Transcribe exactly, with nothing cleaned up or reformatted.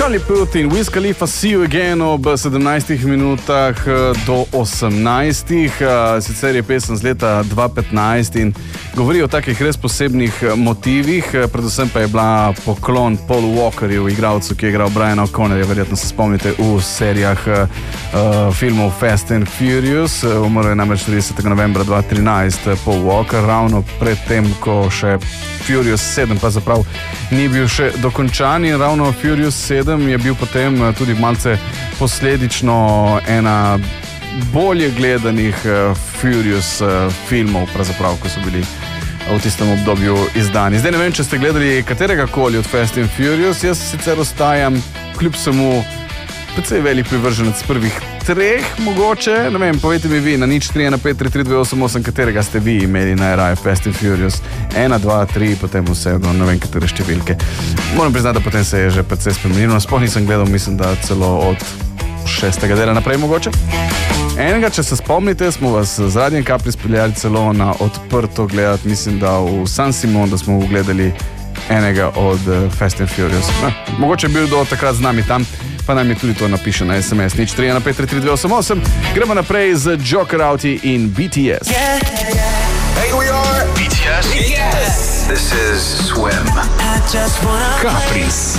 Charlie Puth in Wiz Khalifa See You Again ob sedemnajstih minutah do osemnajstih. Sicer je pesem z leta dva petnajst in govori o takih res posebnih motivih, predvsem pa je bila poklon Paulu Walkerju, igralcu, ki je igral Briana O'Connorja, verjetno se spomnite v serijah uh, filmov Fast and Furious. Umrl je namreč tridesetega novembra dva tisoč trinajst Paul Walker, ravno pred tem, ko še Furious sedem pa zaprav ni bil še dokončan, in ravno Furious sedem je bil potem tudi malce posledično ena bolje gledanih uh, Furious uh, filmov, pravzaprav, ko so bili v tistem obdobju izdani. Zdaj ne vem, če ste gledali katerega koli od Fast and Furious, jaz sicer ostajam kljub samo precej velik privrženec prvih treh, mogoče, ne vem, povejte mi vi, na nič tri ena pet tri tri dve osem osem, katerega ste vi imeli najraje Fast and Furious, ena, dva, tri, potem vse, no, ne vem, katere številke. Moram priznati, da potem se je že precej spremenilo, sploh nisem gledal, mislim, da celo od šestega dela naprej mogoče. Enega, če se spomnite, smo vas z Radiem Capri speljali celo na odprto gledati, mislim, da v San Simon, da smo gledali enega od Fast and Furious. Ne, mogoče je bil do takrat z nami tam, pa nam je tudi to napiše na es em es nič tri ena pet tri tri dve osem osem. Gremo naprej z Joker Outi in B T S. Yeah, yeah. Hey, we are B T S. Yes. This is Swim. Capris.